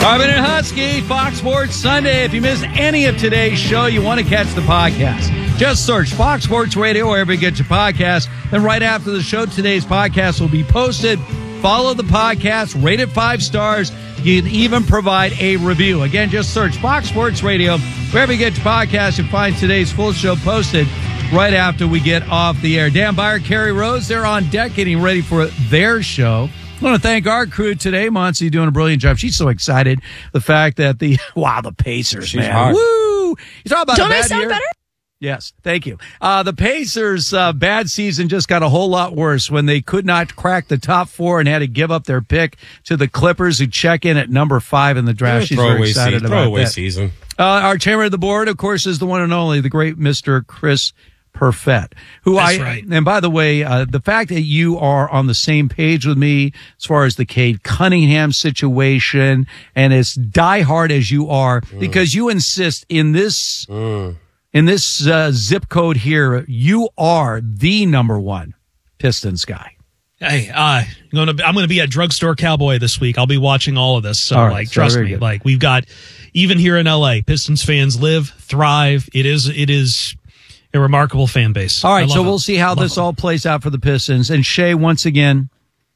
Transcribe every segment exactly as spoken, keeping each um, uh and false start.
Marvin and Husky, Fox Sports Sunday. If you missed any of today's show, you want to catch the podcast. Just search Fox Sports Radio wherever you get your podcast. Then right after the show, today's podcast will be posted. Follow the podcast, rate it five stars. You can even provide a review. Again, just search Fox Sports Radio wherever you get your podcast and find today's full show posted right after we get off the air. Dan Byer, Kerry Rose, they're on deck getting ready for their show. I want to thank our crew today. Monty doing a brilliant job. She's so excited. The fact that the, wow, the Pacers, She's man. hard. Woo! You talking about Don't a I bad sound year? better? Yes, thank you. Uh, the Pacers' uh, bad season just got a whole lot worse when they could not crack the top four and had to give up their pick to the Clippers, who check in at number five in the draft. She's very excited season. about Throwaway that. season. Uh, our chairman of the board, of course, is the one and only, the great Mister Chris Perfett, who That's I, right. and by the way, uh, the fact that you are on the same page with me as far as the Cade Cunningham situation, and as diehard as you are, mm. because you insist in this, mm. in this uh, zip code here, you are the number one Pistons guy. Hey, uh, I'm gonna I'm gonna be at Drugstore Cowboy this week. I'll be watching all of this. So, right, like, so trust very me. good. Like, we've got, even here in L A, Pistons fans live, thrive. It is it is a remarkable fan base. All I right, love so it. we'll see how Love this it. all plays out for the Pistons. And Shea, once again,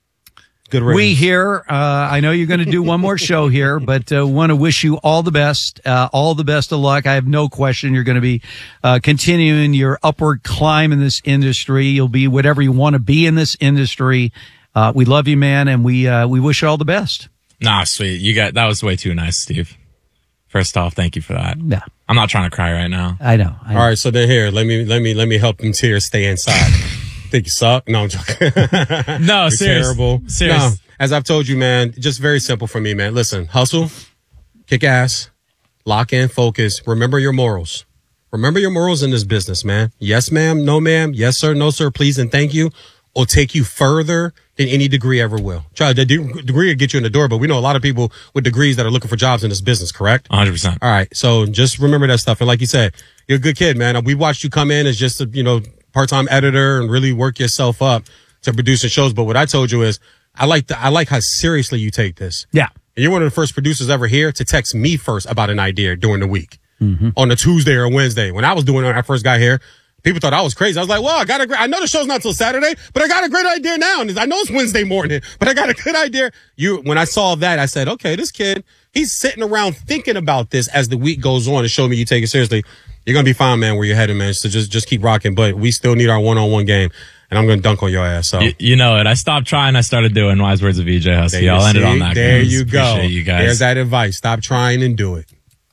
Good we ratings. here, uh, I know you're going to do one more show here, but uh, want to wish you all the best, uh, all the best of luck. I have no question you're going to be uh, continuing your upward climb in this industry. You'll be whatever you want to be in this industry. Uh, we love you, man, and we uh, we wish you all the best. Nah, sweet. You got that was way too nice, Steve. First off, thank you for that. Yeah, I'm not trying to cry right now. I know. I know. All right, so then here, let me let me let me help them tears stay inside. Think you suck? No, I'm joking. No, You're serious. terrible. Serious. No, as I've told you, man, just very simple for me, man. Listen, hustle, kick ass, lock in, focus. Remember your morals. Remember your morals in this business, man. Yes, ma'am. No, ma'am. Yes, sir. No, sir. Please and thank you. Will take you further than any degree ever will. Try the de- degree will get you in the door, but we know a lot of people with degrees that are looking for jobs in this business, correct? one hundred percent. All right. So just remember that stuff. And like you said, you're a good kid, man. We watched you come in as just a, you know, part-time editor and really work yourself up to producing shows. But what I told you is I like the, I like how seriously you take this. Yeah. And you're one of the first producers ever here to text me first about an idea during the week Mm-hmm. on a Tuesday or Wednesday. When I was doing it when I first got here, people thought I was crazy. I was like, well, I got a great, I know the show's not till Saturday, but I got a great idea now. And I know it's Wednesday morning, but I got a good idea. You, when I saw that, I said, okay, this kid, he's sitting around thinking about this as the week goes on and show me you take it seriously. You're going to be fine, man, where you're headed, man. So just, just keep rocking. But we still need our one-on-one game. And I'm going to dunk on your ass. So You, you know it. I stopped trying. I started doing wise words of V J Husky. you I'll end it see. on that. There guys. you go. Appreciate you guys. There's that advice. Stop trying and do it.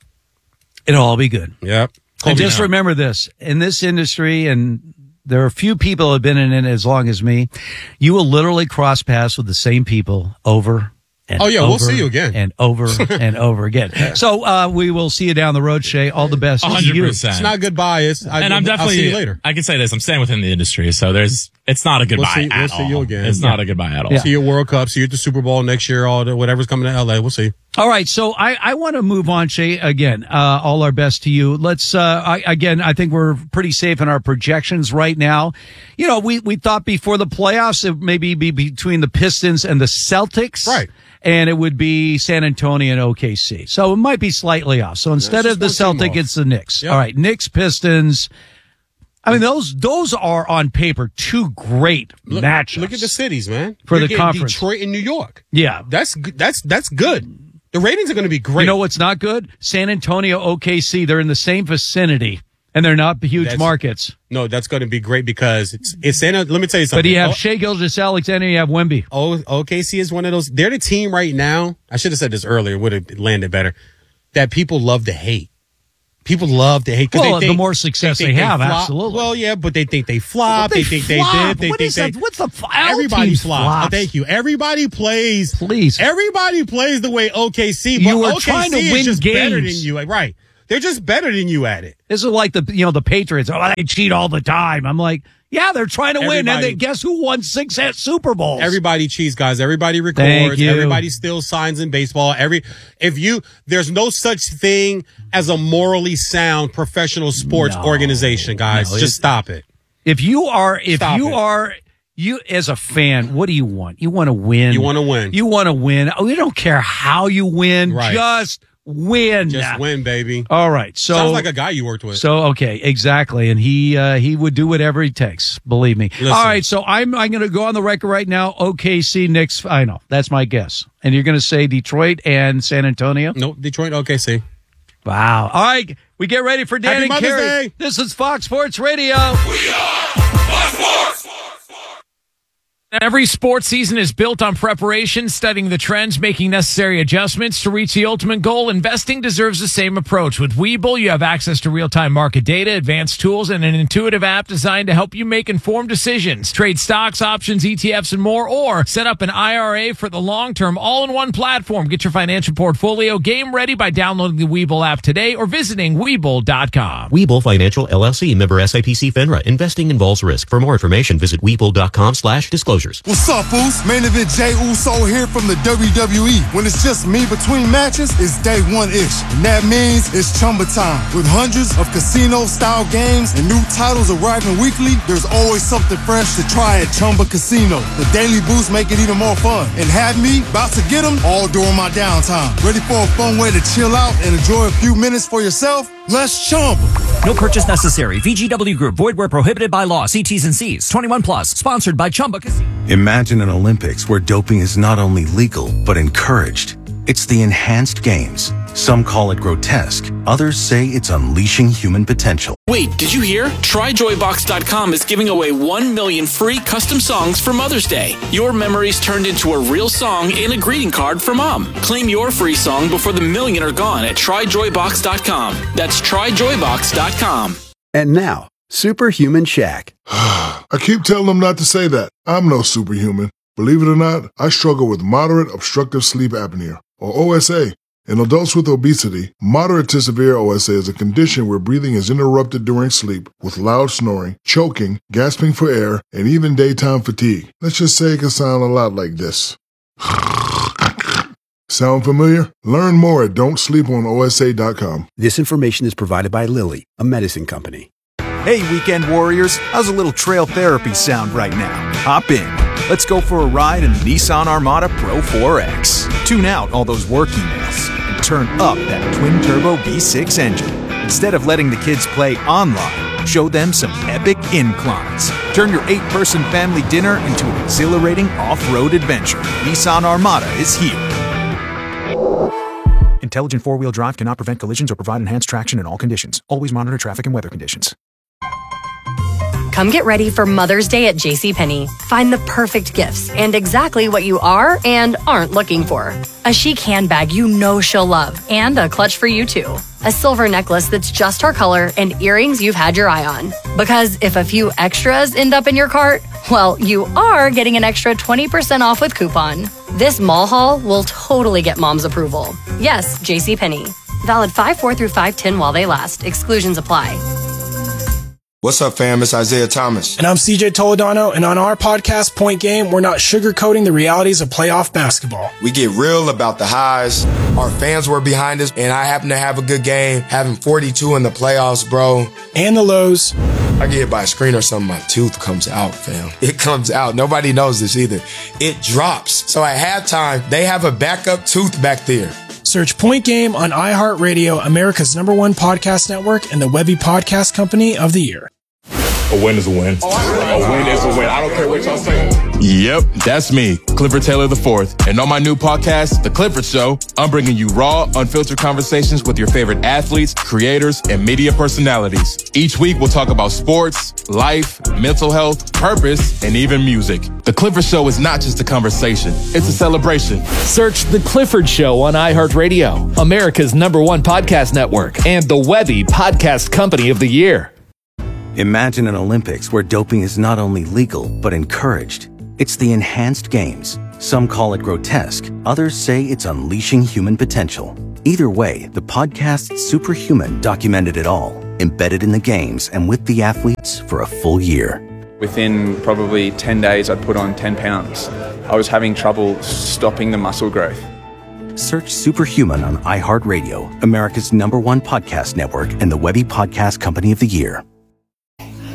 It'll all be good. Yep. And just now. remember this, in this industry, and there are a few people who have been in it as long as me, you will literally cross paths with the same people over and Oh, yeah, over we'll see you again. and over and over again. So uh, we will see you down the road, Shay. All the best to one hundred you. percent. It's not goodbye. It's, I, And I'm I'll definitely, see you later. I can say this, I'm staying within the industry, so there's, it's not a goodbye see- we'll at see all. you again. It's Yeah. not a goodbye at all. Yeah. See you at World Cup. See you at the Super Bowl next year. All the, whatever's coming to L A. We'll see. All right, so I, I want to move on, Shay. Again, uh, all our best to you. Let's, uh, I, again, I think we're pretty safe in our projections right now. You know, we, we thought before the playoffs it maybe be between the Pistons and the Celtics. Right. And it would be San Antonio and O K C. So it might be slightly off. So instead just of the one team Celtic, off. it's the Knicks. Yep. All right, Knicks, Pistons. I mean, those, those are on paper two great Look, matchups. look at the cities, man. For You're the getting conference. Detroit and New York. Yeah. That's good. That's that's good. The ratings are going to be great. You know what's not good? San Antonio, O K C, they're in the same vicinity, and they're not huge That's- markets. No, that's going to be great because it's it's Santa. Let me tell you something. But you have Oh, Shea Gilgeous-Alexander, you have Wemby. O- O K C is one of those. They're the team right now. I should have said this earlier. Would have landed better. That people love to hate. People love to hate. 'cause Well, they the think- more success think they have, flop. absolutely. Well, yeah, but they think they flop. Well, they, think flop. they did. They What think is they. that? What's the f- all Everybody teams flops. flops. Oh, thank you. Everybody plays. Please. Everybody plays the way O K C. But You are O K C trying to is win just better than games. you. Like, right? They're just better than you at it. This is like the, you know, the Patriots. Oh, they cheat all the time. I'm like, yeah, they're trying to win. And Everybody- they, guess who won six at Super Bowls? Everybody cheats, guys. Everybody Thank records. you. Everybody steals signs in baseball. Every if you there's no such thing as a morally sound professional sports No. organization, guys. No, Just it- stop it. If you are, if Stop you it. are, you as a fan, what do you want? You want to win. You want to win. You want to win. Oh, we don't care how you win. Right. Just win. Just win, baby. All right. So sounds like a guy you worked with. So okay, exactly, and he uh, he would do whatever he takes. Believe me. Listen. All right. So I'm I'm going to go on the record right now. O K C, Knicks. I know that's my guess, and you're going to say Detroit and San Antonio. Nope. Detroit. O K C. Wow. All right. We get ready for Dan Happy and Mother's Carrie. Day. This is Fox Sports Radio. We are Fox Sports. Every sports season is built on preparation, studying the trends, making necessary adjustments to reach the ultimate goal. Investing deserves the same approach. With Webull, you have access to real-time market data, advanced tools, and an intuitive app designed to help you make informed decisions. Trade stocks, options, E T Fs, and more, or set up an I R A for the long term, all in one platform. Get your financial portfolio game ready by downloading the Webull app today or visiting Webull dot com. Webull Financial, L L C, member S I P C FINRA. Investing involves risk. For more information, visit Webull dot com slash disclosures. What's up, Foos? Main event Jey Uso here from the W W E. When it's just me between matches, it's day one-ish. And that means it's Chumba time. With hundreds of casino-style games and new titles arriving weekly, there's always something fresh to try at Chumba Casino. The daily boosts make it even more fun. And have me about to get them all during my downtime. Ready for a fun way to chill out and enjoy a few minutes for yourself? Let's Chumba. No purchase necessary. V G W Group. Void where prohibited by law. See T's and C's. twenty-one plus. Sponsored by Chumba Casino. Imagine an Olympics where doping is not only legal, but encouraged. It's the enhanced games. Some call it grotesque. Others say it's unleashing human potential. Wait, did you hear? Try Joy Box dot com is giving away one million free custom songs for Mother's Day. Your memories turned into a real song and a greeting card for Mom. Claim your free song before the million are gone at Try Joy Box dot com. That's Try Joy Box dot com. And now, Superhuman Shaq. I keep telling them not to say that. I'm no superhuman. Believe it or not, I struggle with moderate obstructive sleep apnea, or O S A. In adults with obesity, moderate to severe O S A is a condition where breathing is interrupted during sleep with loud snoring, choking, gasping for air, and even daytime fatigue. Let's just say it can sound a lot like this. Sound familiar? Learn more at don't sleep on O S A dot com. This information is provided by Lilly, a medicine company. Hey, weekend warriors, how's a little trail therapy sound right now? Hop in. Let's go for a ride in the Nissan Armada Pro four X. Tune out all those work emails and turn up that twin-turbo V six engine. Instead of letting the kids play online, show them some epic inclines. Turn your eight-person family dinner into an exhilarating off-road adventure. Nissan Armada is here. Intelligent four-wheel drive cannot prevent collisions or provide enhanced traction in all conditions. Always monitor traffic and weather conditions. Come get ready for Mother's Day at JCPenney. Find the perfect gifts and exactly what you are and aren't looking for. A chic handbag you know she'll love, and a clutch for you too. A silver necklace that's just her color, and earrings you've had your eye on. Because if a few extras end up in your cart, well, you are getting an extra twenty percent off with coupon. This mall haul will totally get mom's approval. Yes, JCPenney. Valid five four through five ten while they last. Exclusions apply. What's up, fam? It's Isaiah Thomas. And I'm C J Toledano, and on our podcast, Point Game, we're not sugarcoating the realities of playoff basketball. We get real about the highs. Our fans were behind us, and I happen to have a good game, having forty-two in the playoffs, bro. And the lows. I get hit by a screen or something, my tooth comes out, fam. It comes out. Nobody knows this either. It drops. So at halftime, they have a backup tooth back there. Search Point Game on iHeartRadio, America's number one podcast network, and the Webby Podcast Company of the Year. A win is a win. A win is a win. I don't care what y'all say. Yep, that's me, Clifford Taylor the fourth. And on my new podcast, The Clifford Show, I'm bringing you raw, unfiltered conversations with your favorite athletes, creators, and media personalities. Each week, we'll talk about sports, life, mental health, purpose, and even music. The Clifford Show is not just a conversation. It's a celebration. Search The Clifford Show on iHeartRadio, America's number one podcast network, and the Webby Podcast Company of the Year. Imagine an Olympics where doping is not only legal, but encouraged. It's the enhanced games. Some call it grotesque. Others say it's unleashing human potential. Either way, the podcast Superhuman documented it all, embedded in the games and with the athletes for a full year. Within probably ten days, I'd put on ten pounds. I was having trouble stopping the muscle growth. Search Superhuman on iHeartRadio, America's number one podcast network, and the Webby Podcast Company of the Year. Hey,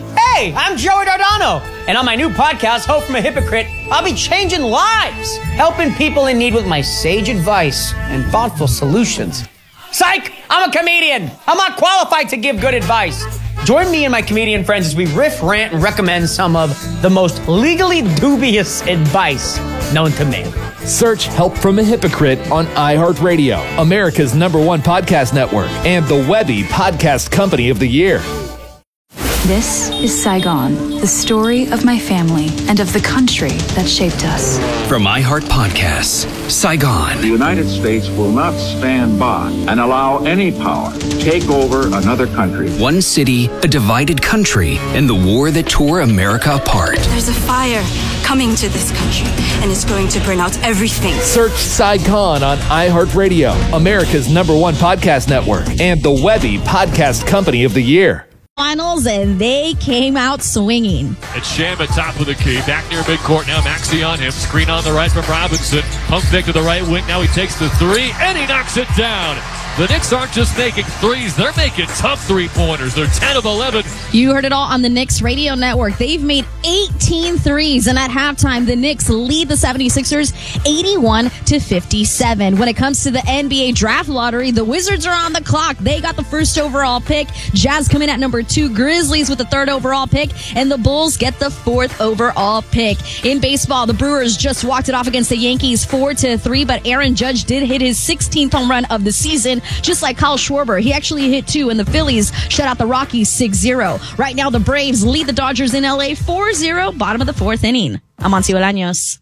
Hi, I'm Joey Dardano, and on my new podcast, Hope from a Hypocrite, I'll be changing lives, helping people in need with my sage advice and thoughtful solutions. Psych! I'm a comedian. I'm not qualified to give good advice. Join me and my comedian friends as we riff, rant, and recommend some of the most legally dubious advice known to man. Search Help from a Hypocrite on iHeartRadio, America's number one podcast network, and the Webby Podcast Company of the Year. This is Saigon, the story of my family and of the country that shaped us. From iHeart Podcasts, Saigon. The United States will not stand by and allow any power to take over another country. One city, a divided country, and the war that tore America apart. There's a fire coming to this country, and it's going to burn out everything. Search Saigon on iHeartRadio, America's number one podcast network, and the Webby Podcast Company of the Year. Finals, and they came out swinging. It's Sham at top of the key. Back near midcourt now. Maxey on him. Screen on the right from Robinson. Pump fake to the right wing. Now he takes the three, and he knocks it down. The Knicks aren't just making threes. They're making tough three-pointers. They're ten of eleven. You heard it all on the Knicks radio network. They've made eighteen threes, and at halftime, the Knicks lead the seventy-sixers eighty-one to fifty-seven. When it comes to the N B A draft lottery, the Wizards are on the clock. They got the first overall pick. Jazz come in at number two. Grizzlies with the third overall pick, and the Bulls get the fourth overall pick. In baseball, the Brewers just walked it off against the Yankees four to three, but Aaron Judge did hit his sixteenth home run of the season. Just like Kyle Schwarber, he actually hit two, and the Phillies shut out the Rockies six zero. Right now, the Braves lead the Dodgers in L A four zero, bottom of the fourth inning. I'm Monty Bolaños.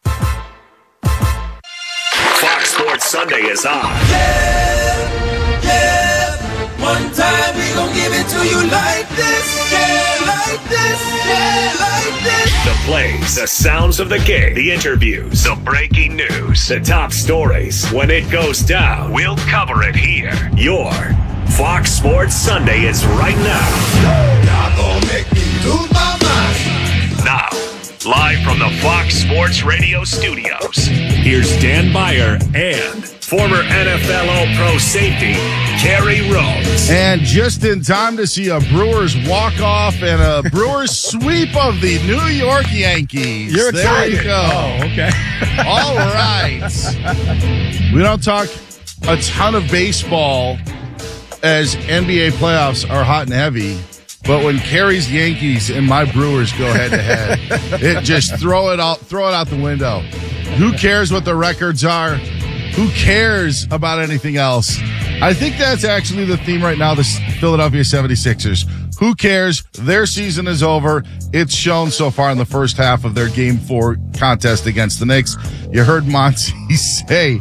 Fox Sports Sunday is on. Yeah, yeah. One time we gon' give it to you like this. Yeah, like this. Yeah, like this. The plays, the sounds of the game, the interviews, the breaking news, the top stories. When it goes down, we'll cover it here. Your Fox Sports Sunday is right now. Y'all gon' make me lose my mind. Now, live from the Fox Sports Radio studios, here's Dan Beyer and former N F L All-Pro safety, Kerry Rhodes. And just in time to see a Brewers walk-off and a Brewers sweep of the New York Yankees. You're excited. There you go. Oh, okay. All right. We don't talk a ton of baseball as N B A playoffs are hot and heavy. But when Kerry's Yankees and my Brewers go head to head, it just throw it out, throw it out the window. Who cares what the records are? Who cares about anything else? I think that's actually the theme right now, the Philadelphia seventy-sixers. Who cares? Their season is over. It's shown so far in the first half of their game four contest against the Knicks. You heard Monty say,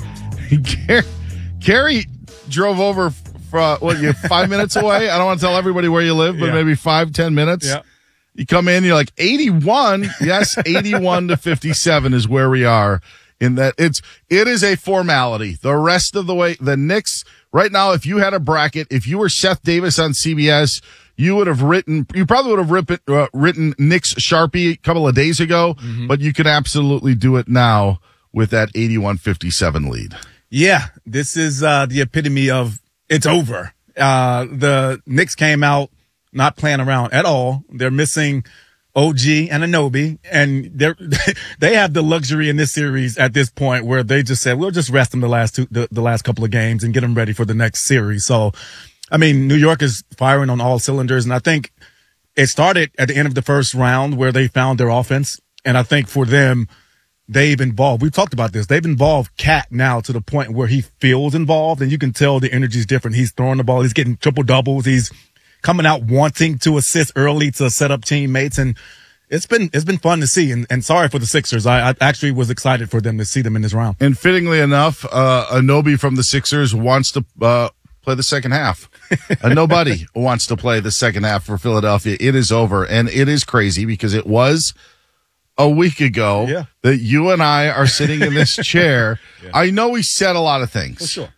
Kerry drove over for, what, you five minutes away? I don't want to tell everybody where you live, but yeah. maybe five, ten minutes. Yeah. You come in, you're like, eighty-one. Yes, eighty-one to fifty-seven is where we are. In that it's, it is a formality. The rest of the way, the Knicks, right now, if you had a bracket, if you were Seth Davis on C B S, you would have written, you probably would have written, uh, written Knicks Sharpie a couple of days ago, mm-hmm. but you can absolutely do it now with that eighty-one fifty-seven lead. Yeah, this is uh, the epitome of it's over. Uh, the Knicks came out not playing around at all. They're missing O G and Anunoby, and they they have the luxury in this series at this point where they just said, we'll just rest them the last two, the, the last couple of games and get them ready for the next series. So, I mean, New York is firing on all cylinders, and I think it started at the end of the first round where they found their offense, and I think for them, they've involved, we've talked about this, they've involved Cat now to the point where he feels involved, and you can tell the energy is different. He's throwing the ball, he's getting triple doubles, he's coming out wanting to assist early to set up teammates, and it's been it's been fun to see. And, and sorry for the Sixers. I, I actually was excited for them to see them in this round. And fittingly enough, uh, Anunoby from the Sixers wants to uh, play the second half. And nobody wants to play the second half for Philadelphia. It is over, and it is crazy because it was a week ago yeah. that you and I are sitting in this chair. Yeah. I know we said a lot of things. For sure.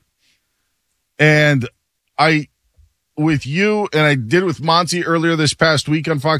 And I. With you, and I did with Monty earlier this past week on Fox